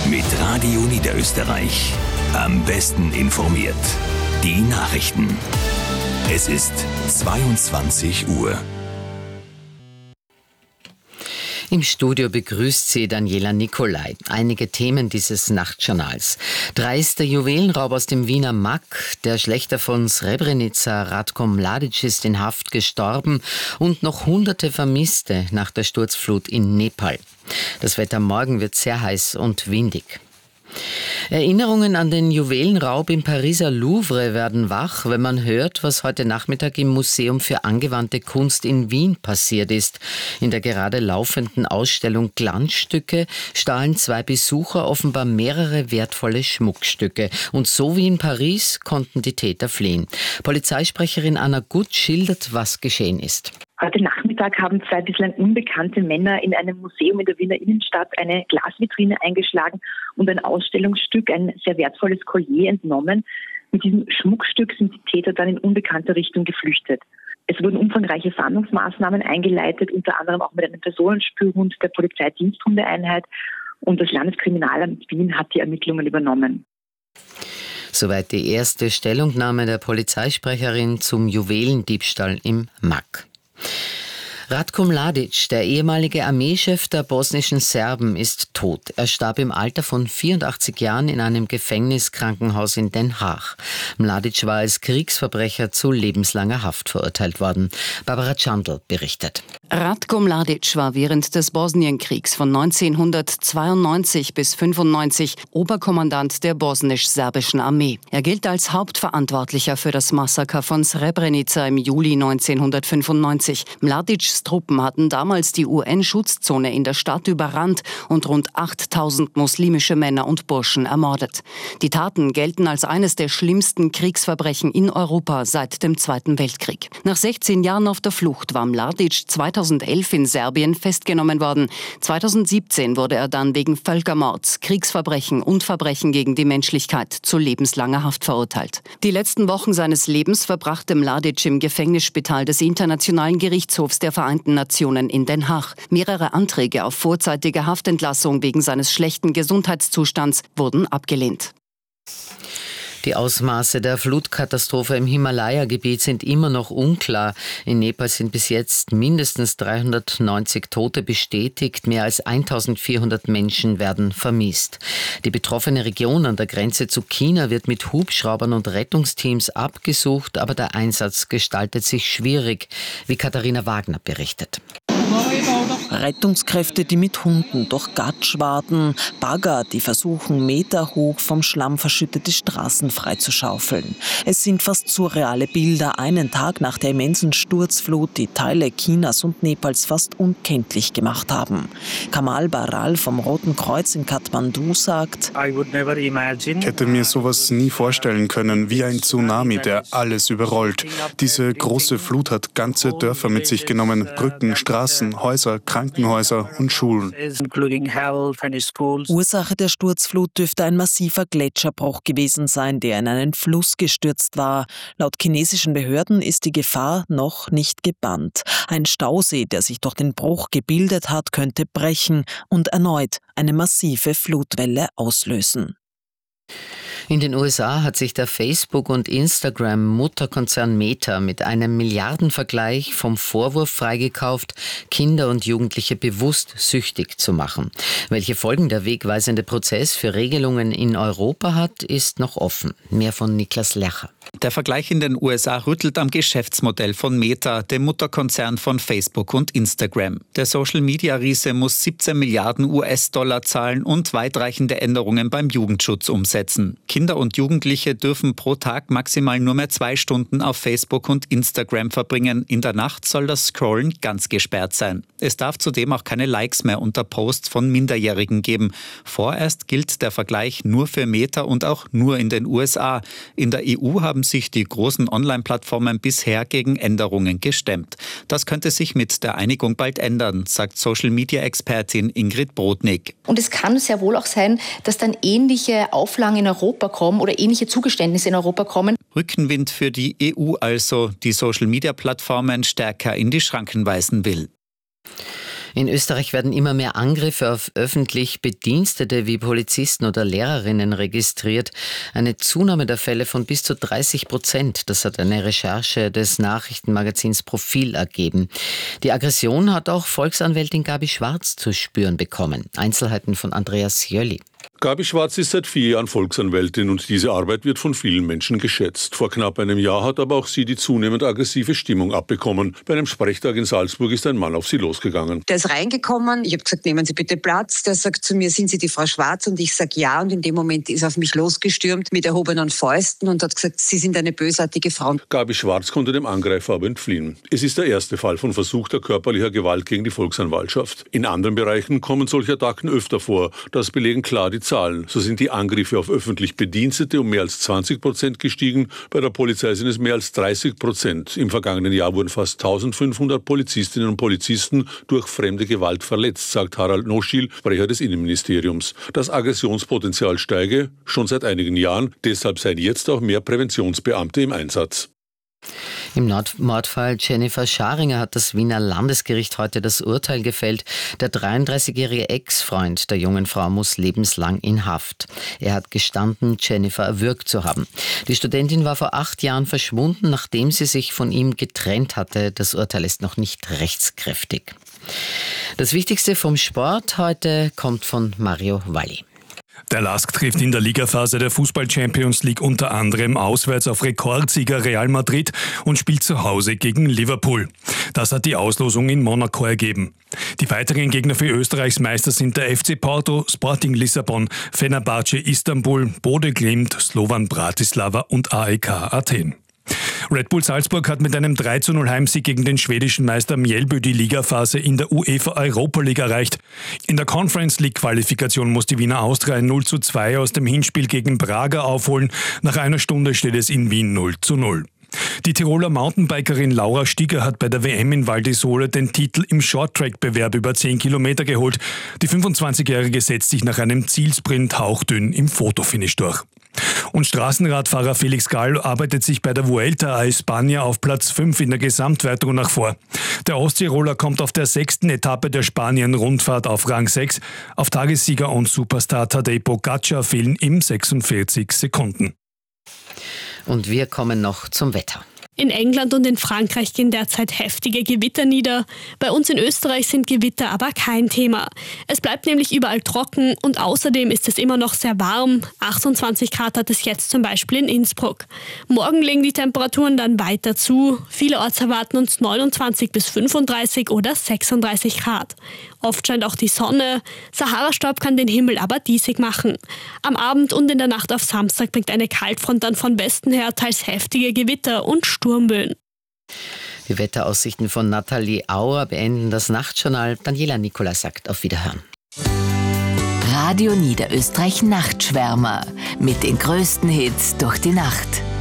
Mit Radio Niederösterreich. Am besten informiert. Die Nachrichten. Es ist 22 Uhr. Im Studio begrüßt sie Daniela Nicolai. Einige Themen dieses Nachtjournals. Dreister Juwelenraub aus dem Wiener MAK. Der Schlächter von Srebrenica, Ratko Mladic, ist in Haft gestorben und noch Hunderte Vermisste nach der Sturzflut in Nepal. Das Wetter morgen wird sehr heiß und windig. Erinnerungen an den Juwelenraub im Pariser Louvre werden wach, wenn man hört, was heute Nachmittag im Museum für angewandte Kunst in Wien passiert ist. In der gerade laufenden Ausstellung Glanzstücke stahlen 2 Besucher offenbar mehrere wertvolle Schmuckstücke. Und so wie in Paris konnten die Täter fliehen. Polizeisprecherin Anna Gut schildert, was geschehen ist. Heute Nachmittag haben 2 bislang unbekannte Männer in einem Museum in der Wiener Innenstadt eine Glasvitrine eingeschlagen und ein Ausstellungsstück, ein sehr wertvolles Collier, entnommen. Mit diesem Schmuckstück sind die Täter dann in unbekannte Richtung geflüchtet. Es wurden umfangreiche Fahndungsmaßnahmen eingeleitet, unter anderem auch mit einem Personenspürhund der Polizeidiensthundeeinheit, und das Landeskriminalamt Wien hat die Ermittlungen übernommen. Soweit die erste Stellungnahme der Polizeisprecherin zum Juwelendiebstahl im MAK. Ratko Mladic, der ehemalige Armeechef der bosnischen Serben, ist tot. Er starb im Alter von 84 Jahren in einem Gefängniskrankenhaus in Den Haag. Mladic war als Kriegsverbrecher zu lebenslanger Haft verurteilt worden. Barbara Chandl berichtet. Ratko Mladic war während des Bosnienkriegs von 1992 bis 1995 Oberkommandant der bosnisch-serbischen Armee. Er gilt als Hauptverantwortlicher für das Massaker von Srebrenica im Juli 1995. Mladics Truppen hatten damals die UN-Schutzzone in der Stadt überrannt und rund 8000 muslimische Männer und Burschen ermordet. Die Taten gelten als eines der schlimmsten Kriegsverbrechen in Europa seit dem Zweiten Weltkrieg. Nach 16 Jahren auf der Flucht war Mladic 2011 in Serbien festgenommen worden. 2017 wurde er dann wegen Völkermords, Kriegsverbrechen und Verbrechen gegen die Menschlichkeit zu lebenslanger Haft verurteilt. Die letzten Wochen seines Lebens verbrachte Mladic im Gefängnisspital des Internationalen Gerichtshofs der Vereinten Nationen in Den Haag. Mehrere Anträge auf vorzeitige Haftentlassung wegen seines schlechten Gesundheitszustands wurden abgelehnt. Die Ausmaße der Flutkatastrophe im Himalaya-Gebiet sind immer noch unklar. In Nepal sind bis jetzt mindestens 390 Tote bestätigt. Mehr als 1400 Menschen werden vermisst. Die betroffene Region an der Grenze zu China wird mit Hubschraubern und Rettungsteams abgesucht, aber der Einsatz gestaltet sich schwierig, wie Katharina Wagner berichtet. Rettungskräfte, die mit Hunden durch Gatsch warten, Bagger, die versuchen, meterhoch vom Schlamm verschüttete Straßen freizuschaufeln. Es sind fast surreale Bilder, einen Tag nach der immensen Sturzflut, die Teile Chinas und Nepals fast unkenntlich gemacht haben. Kamal Baral vom Roten Kreuz in Kathmandu sagt: Ich hätte mir sowas nie vorstellen können, wie ein Tsunami, der alles überrollt. Diese große Flut hat ganze Dörfer mit sich genommen, Brücken, Straßen, Häuser, Krankenhäuser und Schulen. Ursache der Sturzflut dürfte ein massiver Gletscherbruch gewesen sein, der in einen Fluss gestürzt war. Laut chinesischen Behörden ist die Gefahr noch nicht gebannt. Ein Stausee, der sich durch den Bruch gebildet hat, könnte brechen und erneut eine massive Flutwelle auslösen. In den USA hat sich der Facebook- und Instagram-Mutterkonzern Meta mit einem Milliardenvergleich vom Vorwurf freigekauft, Kinder und Jugendliche bewusst süchtig zu machen. Welche Folgen der wegweisende Prozess für Regelungen in Europa hat, ist noch offen. Mehr von Niklas Lercher. Der Vergleich in den USA rüttelt am Geschäftsmodell von Meta, dem Mutterkonzern von Facebook und Instagram. Der Social-Media-Riese muss 17 Milliarden US-Dollar zahlen und weitreichende Änderungen beim Jugendschutz umsetzen. Kinder und Jugendliche dürfen pro Tag maximal nur mehr 2 Stunden auf Facebook und Instagram verbringen. In der Nacht soll das Scrollen ganz gesperrt sein. Es darf zudem auch keine Likes mehr unter Posts von Minderjährigen geben. Vorerst gilt der Vergleich nur für Meta und auch nur in den USA. In der EU haben sich die großen Online-Plattformen bisher gegen Änderungen gestemmt. Das könnte sich mit der Einigung bald ändern, sagt Social-Media-Expertin Ingrid Brodnik. Und es kann sehr wohl auch sein, dass dann ähnliche Auflagen in Europa kommen oder ähnliche Zugeständnisse in Europa kommen. Rückenwind für die EU also, die Social-Media-Plattformen stärker in die Schranken weisen will. In Österreich werden immer mehr Angriffe auf öffentlich Bedienstete wie Polizisten oder Lehrerinnen registriert. Eine Zunahme der Fälle von bis zu 30%. Das hat eine Recherche des Nachrichtenmagazins Profil ergeben. Die Aggression hat auch Volksanwältin Gabi Schwarz zu spüren bekommen. Einzelheiten von Andreas Jöli. Gabi Schwarz ist seit 4 Jahren Volksanwältin und diese Arbeit wird von vielen Menschen geschätzt. Vor knapp einem Jahr hat aber auch sie die zunehmend aggressive Stimmung abbekommen. Bei einem Sprechtag in Salzburg ist ein Mann auf sie losgegangen. Der ist reingekommen, ich habe gesagt, nehmen Sie bitte Platz. Der sagt zu mir, sind Sie die Frau Schwarz? Und ich sage ja. Und in dem Moment ist er auf mich losgestürmt mit erhobenen Fäusten und hat gesagt, Sie sind eine bösartige Frau. Gabi Schwarz konnte dem Angreifer aber entfliehen. Es ist der erste Fall von versuchter körperlicher Gewalt gegen die Volksanwaltschaft. In anderen Bereichen kommen solche Attacken öfter vor. Das belegen klar die Zahlen. So sind die Angriffe auf öffentlich Bedienstete um mehr als 20% gestiegen. Bei der Polizei sind es mehr als 30%. Im vergangenen Jahr wurden fast 1500 Polizistinnen und Polizisten durch fremde Gewalt verletzt, sagt Harald Noschil, Sprecher des Innenministeriums. Das Aggressionspotenzial steige schon seit einigen Jahren. Deshalb seien jetzt auch mehr Präventionsbeamte im Einsatz. Im Mordfall Jennifer Scharinger hat das Wiener Landesgericht heute das Urteil gefällt. Der 33-jährige Ex-Freund der jungen Frau muss lebenslang in Haft. Er hat gestanden, Jennifer erwürgt zu haben. Die Studentin war vor 8 Jahren verschwunden, nachdem sie sich von ihm getrennt hatte. Das Urteil ist noch nicht rechtskräftig. Das Wichtigste vom Sport heute kommt von Mario Valli. Der LASK trifft in der Ligaphase der Fußball-Champions League unter anderem auswärts auf Rekordsieger Real Madrid und spielt zu Hause gegen Liverpool. Das hat die Auslosung in Monaco ergeben. Die weiteren Gegner für Österreichs Meister sind der FC Porto, Sporting Lissabon, Fenerbahce Istanbul, Bode Glimt, Slovan Bratislava und AEK Athen. Red Bull Salzburg hat mit einem 3:0 Heimsieg gegen den schwedischen Meister Mjällby die Ligaphase in der UEFA Europa League erreicht. In der Conference League Qualifikation muss die Wiener Austria ein 0:2 aus dem Hinspiel gegen Braga aufholen. Nach einer Stunde steht es in Wien 0:0. Die Tiroler Mountainbikerin Laura Stieger hat bei der WM in Val d'Isole den Titel im Shorttrack-Bewerb über 10 Kilometer geholt. Die 25-Jährige setzt sich nach einem Zielsprint hauchdünn im Fotofinish durch. Und Straßenradfahrer Felix Gall arbeitet sich bei der Vuelta a España auf Platz 5 in der Gesamtwertung nach vor. Der Osttiroler kommt auf der 6. Etappe der Spanien-Rundfahrt auf Rang 6. Auf Tagessieger und Superstar Tadej Pogačar fehlen ihm 46 Sekunden. Und wir kommen noch zum Wetter. In England und in Frankreich gehen derzeit heftige Gewitter nieder. Bei uns in Österreich sind Gewitter aber kein Thema. Es bleibt nämlich überall trocken und außerdem ist es immer noch sehr warm. 28 Grad hat es jetzt zum Beispiel in Innsbruck. Morgen legen die Temperaturen dann weiter zu. Vielerorts erwarten uns 29 bis 35 oder 36 Grad. Oft scheint auch die Sonne. Sahara-Staub kann den Himmel aber diesig machen. Am Abend und in der Nacht auf Samstag bringt eine Kaltfront dann von Westen her teils heftige Gewitter und Sturmböen. Die Wetteraussichten von Nathalie Auer beenden das Nachtjournal. Daniela Nicolai sagt auf Wiederhören. Radio Niederösterreich Nachtschwärmer mit den größten Hits durch die Nacht.